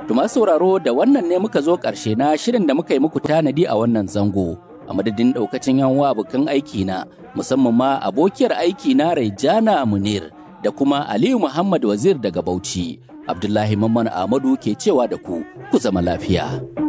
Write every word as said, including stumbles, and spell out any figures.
To masu sauraro da wannan ne muka zo ƙarshe na shirin da muka yi muku tanadi a wannan zango. A madadin ɗaukacin yan uwa abokan aiki na musamman ma abokiyar aiki na Raijana Munir da kuma Aliyu Muhammad Wazir daga Bauchi. Abdullahi Mamman Ahmadu ke cewa da ku, ku zama lafiya.